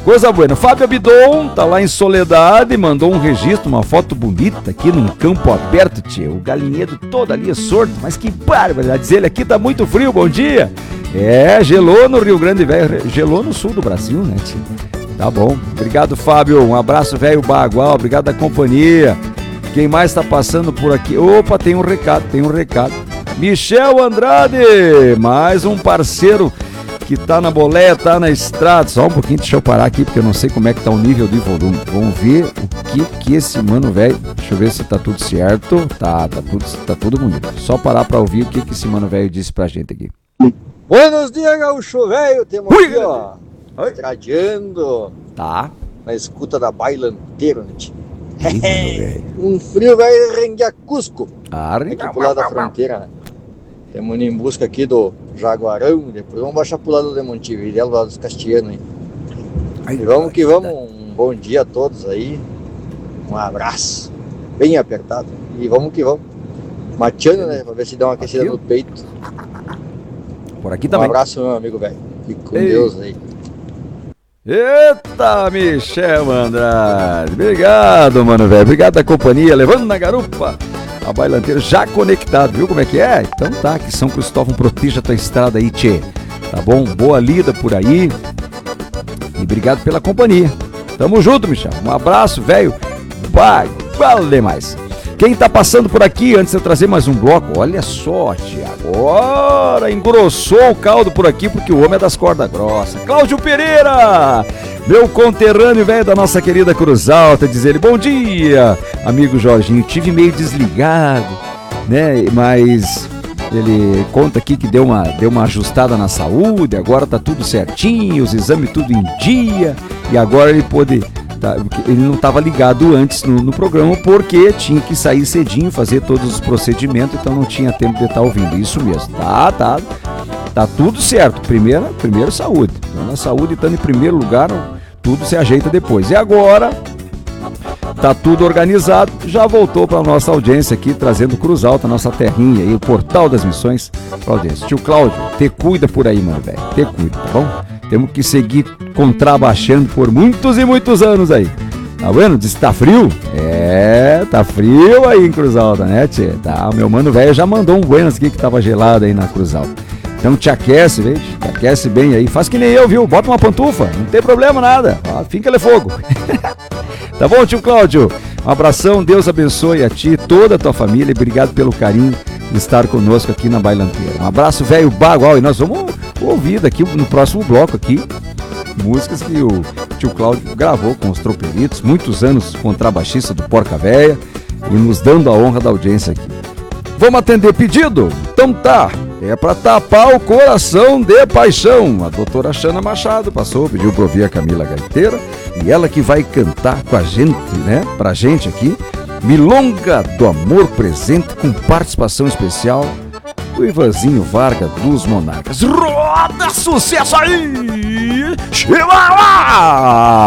Coisa boa. Fábio Abidon tá lá em Soledade, mandou um registro, uma foto bonita aqui num campo aberto, tio. O galinhedo todo ali é sorto, mas que barbaridade. Diz ele, aqui tá muito frio, bom dia. Gelou no Rio Grande Velho, gelou no sul do Brasil, né, tio? Tá bom. Obrigado, Fábio. Um abraço, velho Bagual. Obrigado da companhia. Quem mais tá passando por aqui? Opa, tem um recado. Michel Andrade, mais um parceiro que tá na boleia, tá na estrada. Só um pouquinho, deixa eu parar aqui, porque eu não sei como é que tá o nível de volume. Vamos ver o que esse mano velho... Deixa eu ver se tá tudo certo. Tá tudo bonito. Só parar pra ouvir o que esse mano velho disse pra gente aqui. Buenos dias, gaúcho velho. Temos aqui, ó, estradeando. Tá. Na escuta da bailanteira, né, tio? Um frio velho rengue a Cusco. Aqui pro lado da fronteira, né? Temos indo em busca aqui do Jaguarão. Depois vamos baixar pro lado de Montevidéu, do lado dos Castianos aí. E vamos que vamos. Um bom dia a todos aí. Um abraço bem apertado. E vamos que vamos. Mateando, né? Pra ver se dá uma aquecida no peito. Por aqui também. Um abraço, meu amigo velho. Fique com Deus aí. Eita, Michel Andrade. Obrigado, mano, velho. Obrigado da companhia. Levando na garupa a bailanteira já conectado. Viu como é que é? Então tá, que São Cristóvão proteja a tua estrada aí, tchê. Tá bom? Boa lida por aí. E obrigado pela companhia. Tamo junto, Michel. Um abraço, velho. Vale demais. Quem tá passando por aqui, antes de eu trazer mais um bloco, olha só, tia, agora engrossou o caldo por aqui, porque o homem é das cordas grossas. Cláudio Pereira, meu conterrâneo velho da nossa querida Cruz Alta, diz ele, bom dia, amigo Jorginho, tive meio desligado, né, mas ele conta aqui que deu uma ajustada na saúde, agora tá tudo certinho, os exames tudo em dia, e agora ele pôde... Ele não estava ligado antes no programa porque tinha que sair cedinho, fazer todos os procedimentos, então não tinha tempo de estar ouvindo. Isso mesmo. Tá tudo certo. Primeiro saúde. Então, na saúde, estando em primeiro lugar, tudo se ajeita depois. E agora, tá tudo organizado, já voltou para a nossa audiência aqui, trazendo Cruz Alta, nossa terrinha aí, o Portal das Missões para audiência. Tio Cláudio, te cuida por aí, mano, velho. Te cuida, tá bom? Temos que seguir contrabaixando por muitos e muitos anos aí. Tá vendo? Diz que tá frio? Tá frio aí em Cruz Alta, né, tchê? Tá, o meu mano velho já mandou um buenas aqui que tava gelado aí na Cruz Alta. Então te aquece, velho. Te aquece bem aí. Faz que nem eu, viu? Bota uma pantufa. Não tem problema nada. Finca-lhe fogo. Tá bom, tio Cláudio? Um abração. Deus abençoe a ti e toda a tua família. E obrigado pelo carinho de estar conosco aqui na Bailanteira. Um abraço, velho Bagual. E nós vamos ouvir daqui no próximo bloco aqui músicas que o tio Cláudio gravou com os tropelitos, muitos anos contrabaixista do Porca Véia e nos dando a honra da audiência aqui. Vamos atender pedido? Então tá, é pra tapar o coração de paixão. A doutora Xana Machado passou, pediu pra ouvir a Camila Gaiteira e ela que vai cantar com a gente, né, pra gente aqui, Milonga do Amor Presente, com participação especial do Ivanzinho Varga dos Monarcas. Roda sucesso aí! Chega lá!